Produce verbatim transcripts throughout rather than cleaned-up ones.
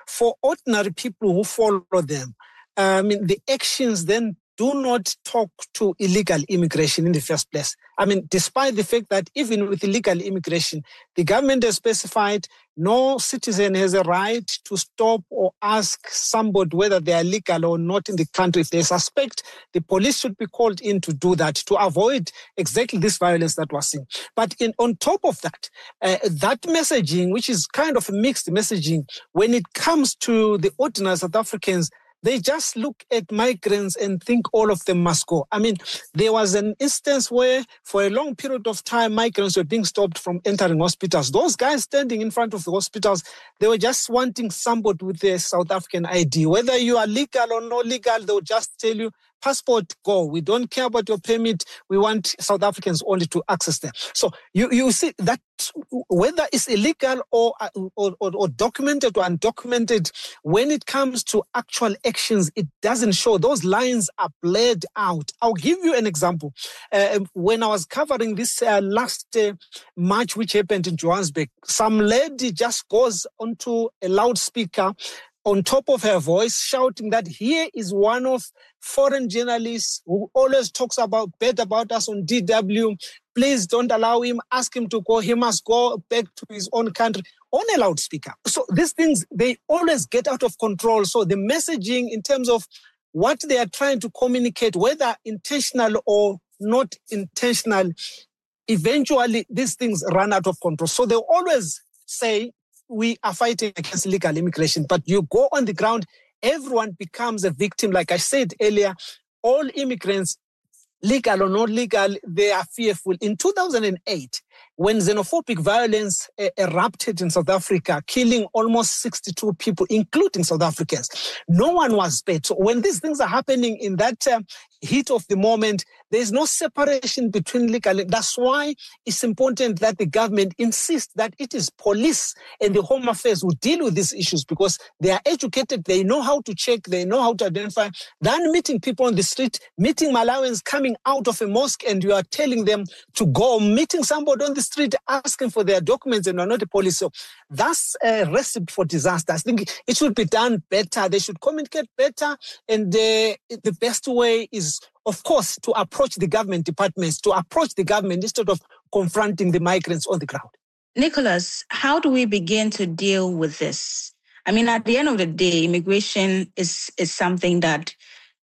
for ordinary people who follow them, I mean, the actions then do not talk to illegal immigration in the first place. I mean, despite the fact that even with illegal immigration, the government has specified no citizen has a right to stop or ask somebody whether they are legal or not in the country. If they suspect, the police should be called in to do that, to avoid exactly this violence that we're seeing. But in, on top of that, uh, that messaging, which is kind of a mixed messaging, when it comes to the ordinary South Africans, they just look at migrants and think all of them must go. I mean, there was an instance where for a long period of time, migrants were being stopped from entering hospitals. Those guys standing in front of the hospitals, they were just wanting somebody with a South African I D. Whether you are legal or not legal, they will just tell you, passport, go. We don't care about your permit. We want South Africans only to access them. So you, you see that whether it's illegal or, or, or, or documented or undocumented, when it comes to actual actions, it doesn't show. Those lines are blurred out. I'll give you an example. Uh, when I was covering this uh, last uh, march which happened in Johannesburg, some lady just goes onto a loudspeaker on top of her voice, shouting that here is one of foreign journalists who always talks about bad about us on D W. Please don't allow him. Ask him to go. He must go back to his own country on a loudspeaker. So these things, they always get out of control. So the messaging in terms of what they are trying to communicate, whether intentional or not intentional, eventually these things run out of control. So they always say, we are fighting against illegal immigration, but you go on the ground, everyone becomes a victim. Like I said earlier, all immigrants, legal or not legal, they are fearful. In two thousand eight, when xenophobic violence uh, erupted in South Africa, killing almost sixty-two people, including South Africans, no one was spared. So when these things are happening in that uh, heat of the moment, there's no separation between legal. That's why it's important that the government insists that it is police and the Home Affairs who deal with these issues, because they are educated, they know how to check, they know how to identify. Than meeting people on the street, meeting Malawians coming out of a mosque and you are telling them to go, meeting somebody on the street asking for their documents and are not the police. So that's a recipe for disaster. I think it should be done better. They should communicate better. And uh, the best way is, of course, to approach the government departments, to approach the government instead of confronting the migrants on the ground. Nicholas, how do we begin to deal with this? I mean, at the end of the day, immigration is, is something that,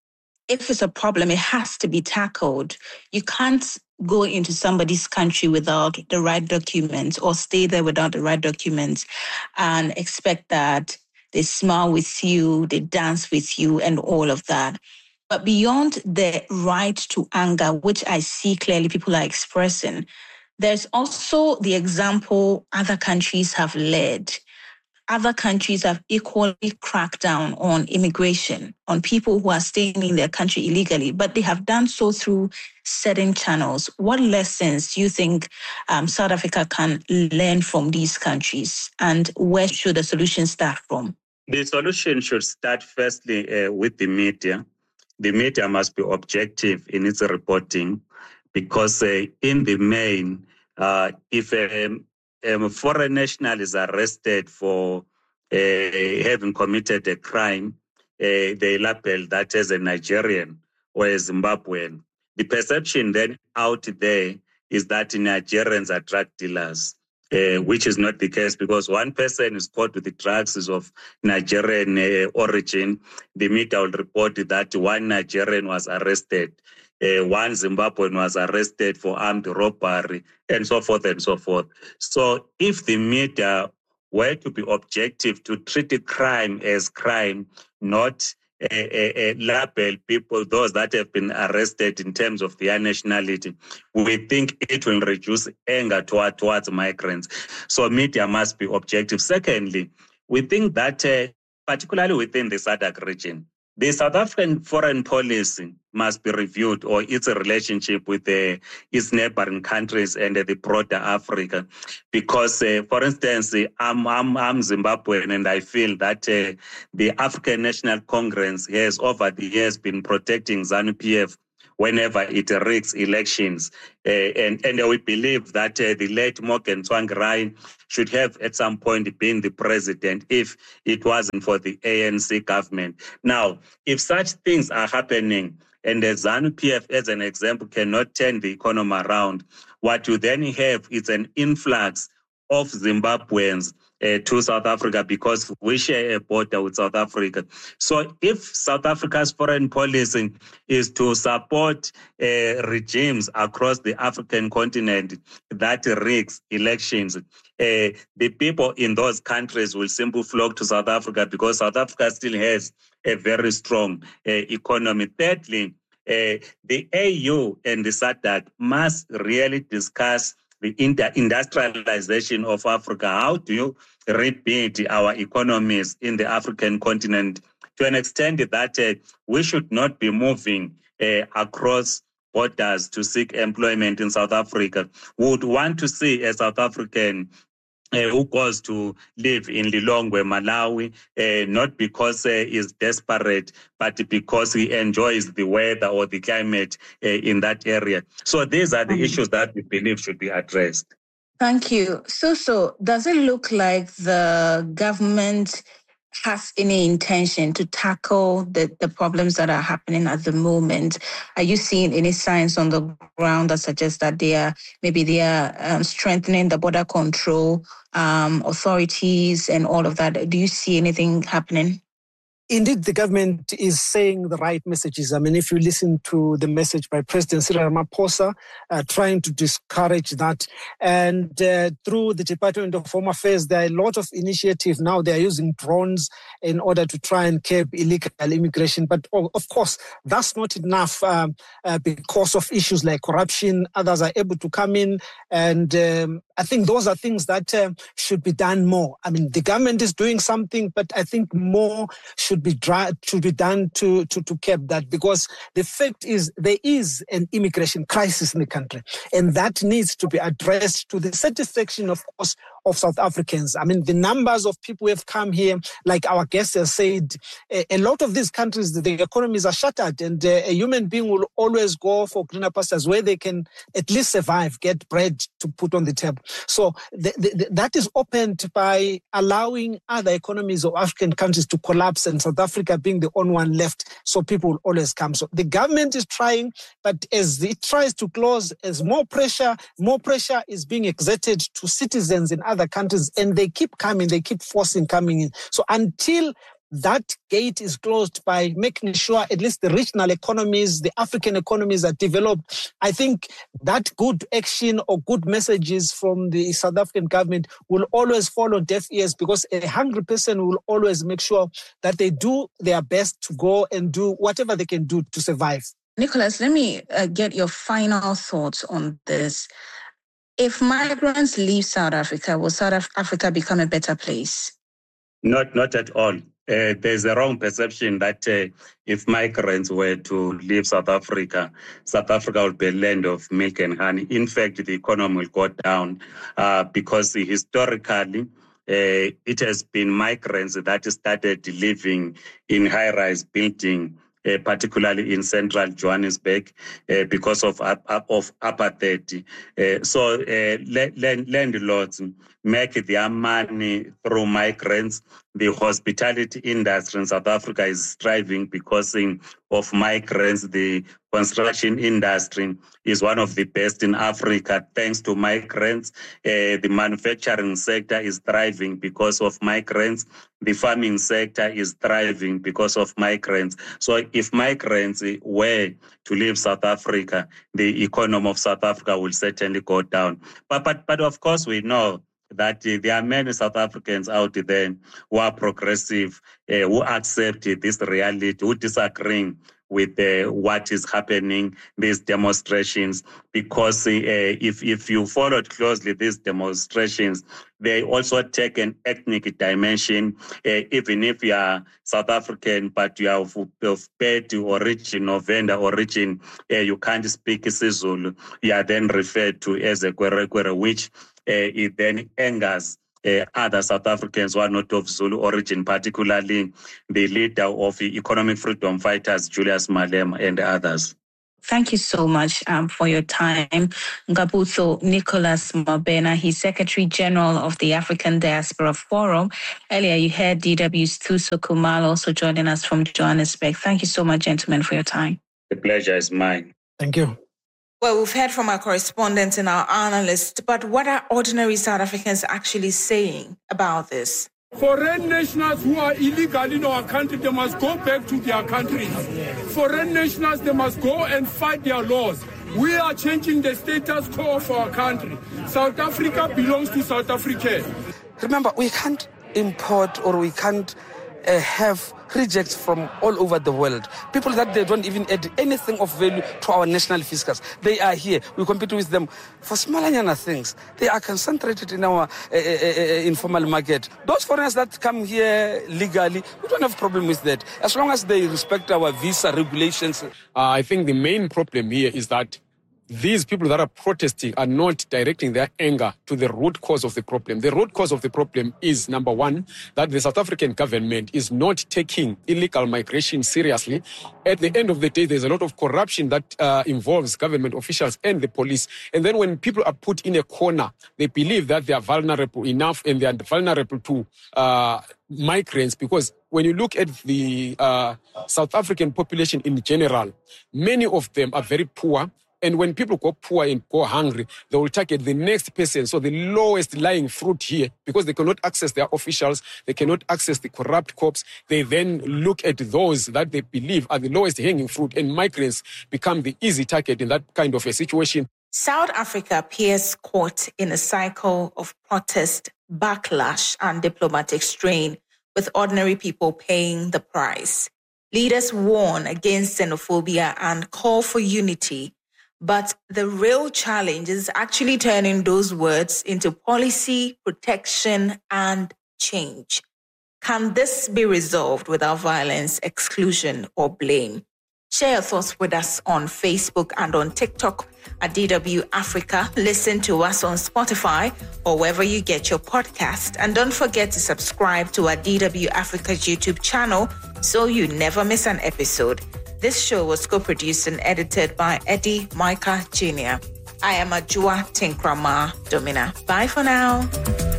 if it's a problem, it has to be tackled. You can't go into somebody's country without the right documents or stay there without the right documents and expect that they smile with you, they dance with you, and all of that. But beyond the right to anger, which I see clearly people are expressing, there's also the example other countries have led. Other countries have equally cracked down on immigration, on people who are staying in their country illegally, but they have done so through certain channels. What lessons do you think um, South Africa can learn from these countries, and where should the solution start from? The solution should start firstly uh, with the media. The media must be objective in its reporting, because uh, in the main, uh, if um, um, a foreign national is arrested for uh, having committed a crime, uh, they label that as a Nigerian or a Zimbabwean. The perception then out there is that Nigerians are drug dealers, uh, which is not the case, because one person is caught with the drugs is of Nigerian uh, origin. The media will report that one Nigerian was arrested. Uh, one Zimbabwean was arrested for armed robbery, and so forth and so forth. So if the media were to be objective, to treat the crime as crime, not uh, uh, uh, label people, those that have been arrested in terms of their nationality, we think it will reduce anger toward, towards migrants. So media must be objective. Secondly, we think that uh, particularly within the S A D C region, the South African foreign policy must be reviewed, or its relationship with uh, its neighboring countries and uh, the broader Africa. Because, uh, for instance, I'm, I'm, I'm Zimbabwean, and I feel that uh, the African National Congress has over the years been protecting ZANU-P F whenever it rigs elections. Uh, and, and we believe that uh, the late Morgan Tsvangirai should have at some point been the president if it wasn't for the A N C government. Now, if such things are happening, and the ZANU-P F, as an example, cannot turn the economy around, what you then have is an influx of Zimbabweans uh, to South Africa because we share a border with South Africa. So if South Africa's foreign policy is to support uh, regimes across the African continent that rigs elections, uh, the people in those countries will simply flock to South Africa because South Africa still has a very strong uh, economy. Thirdly, uh, the A U and the SADC must really discuss the industrialization of Africa. How do you rebuild our economies in the African continent to an extent that uh, we should not be moving uh, across borders to seek employment in South Africa? We would want to see a South African Uh, who goes to live in Lilongwe, Malawi, uh, not because uh, he's desperate, but because he enjoys the weather or the climate uh, in that area. So these are the mm-hmm. issues that we believe should be addressed. Thank you. So, so does it look like the government has any intention to tackle the, the problems that are happening at the moment? Are you seeing any signs on the ground that suggest that they are maybe they are um, strengthening the border control um, authorities and all of that? Do you see anything happening? Indeed, the government is saying the right messages. I mean, if you listen to the message by President Cyril Ramaphosa, uh, trying to discourage that. And uh, through the Department of Home Affairs, there are a lot of initiatives now. They are using drones in order to try and curb illegal immigration. But of course, that's not enough um, uh, because of issues like corruption. Others are able to come in. And um, I think those are things that uh, should be done more. I mean, the government is doing something, but I think more should be dry, should be done to, to, to curb that, because the fact is there is an immigration crisis in the country, and that needs to be addressed to the satisfaction, of course, of South Africans. I mean, the numbers of people who have come here, like our guest has said, a, a lot of these countries, the economies are shattered, and uh, a human being will always go for greener pastures where they can at least survive, get bread to put on the table. So the, the, that is opened by allowing other economies of African countries to collapse, and South Africa being the only one left, so people will always come. So the government is trying, but as it tries to close, as more pressure, more pressure is being exerted to citizens in other countries, and they keep coming, they keep forcing coming in. So until that gate is closed by making sure at least the regional economies, the African economies are developed, I think that good action or good messages from the South African government will always fall on deaf ears, because a hungry person will always make sure that they do their best to go and do whatever they can do to survive. Nicholas, let me uh, get your final thoughts on this. If migrants leave South Africa, will South Africa become a better place? Not, not at all. Uh, there's a wrong perception that uh, if migrants were to leave South Africa, South Africa would be a land of milk and honey. In fact, the economy will go down uh, because historically, uh, it has been migrants that started living in high-rise buildings, Uh, particularly in central Johannesburg, uh, because of uh, of apartheid. Uh, so uh, land, landlords make their money through migrants. The hospitality industry in South Africa is thriving because of migrants. The construction industry is one of the best in Africa thanks to migrants. Uh, the manufacturing sector is thriving because of migrants. The farming sector is thriving because of migrants. So if migrants were to leave South Africa, the economy of South Africa will certainly go down. But, but, but of course, we know that uh, there are many South Africans out there who are progressive, uh, who accept uh, this reality, who disagree with uh, what is happening, these demonstrations, because uh, if, if you followed closely these demonstrations, they also take an ethnic dimension. Uh, even if you are South African, but you are of, of Pedi origin or Venda origin, uh, you can't speak isiZulu, you are then referred to as a Kwerekwere, which uh, it then angers Uh, other South Africans who are not of Zulu origin, particularly the leader of the Economic Freedom Fighters, Julius Malema, and others. Thank you so much um, for your time. Ngabutho Nicholas Mabena, he's Secretary General of the African Diaspora Forum. Earlier, you heard D W's Thuso Kumalo also joining us from Johannesburg. Thank you so much, gentlemen, for your time. The pleasure is mine. Thank you. Well, we've heard from our correspondents and our analysts, but what are ordinary South Africans actually saying about this? Foreign nationals who are illegal in our country, they must go back to their countries. Foreign nationals, they must go and fight their laws. We are changing the status quo of our country. South Africa belongs to South Africa. Remember, we can't import or we can't uh, have rejects from all over the world. People that they don't even add anything of value to our national fiscals. They are here. We compete with them for smaller things. They are concentrated in our uh, uh, uh, informal market. Those foreigners that come here legally, we don't have a problem with that. As long as they respect our visa regulations. Uh, I think the main problem here is that these people that are protesting are not directing their anger to the root cause of the problem. The root cause of the problem is, number one, that the South African government is not taking illegal migration seriously. At the end of the day, there's a lot of corruption that uh, involves government officials and the police. And then when people are put in a corner, they believe that they are vulnerable enough and they are vulnerable to uh, migrants, because when you look at the uh, South African population in general, many of them are very poor. And when people go poor and go hungry, they will target the next person. So the lowest lying fruit here, because they cannot access their officials, they cannot access the corrupt cops, they then look at those that they believe are the lowest hanging fruit, and migrants become the easy target in that kind of a situation. South Africa appears caught in a cycle of protest, backlash, and diplomatic strain, with ordinary people paying the price. Leaders warn against xenophobia and call for unity. But the real challenge is actually turning those words into policy, protection, and change. Can this be resolved without violence, exclusion, or blame? Share your thoughts with us on Facebook and on TikTok at D W Africa. Listen to us on Spotify or wherever you get your podcast. And don't forget to subscribe to our D W Africa's YouTube channel so you never miss an episode. This show was co-produced and edited by Eddie Micah Junior I am Ajua Tinkrama Domina. Bye for now.